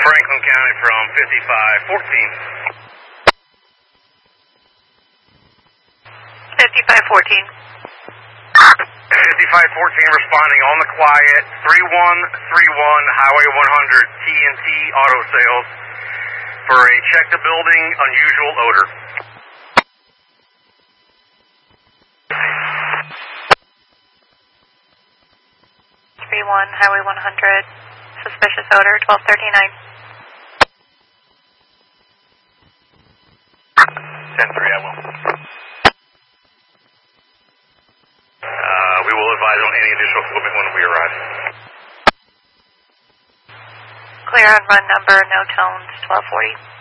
Franklin County from 5514. 5514. 5514 responding on the quiet, 3131 Highway 100, T&T Auto Sales, for a check the building, unusual odor. 31 Highway 100, suspicious odor, 1239. 10-3, I will. We will advise on any additional equipment when we arrive. Clear on run number, no tones, 1240.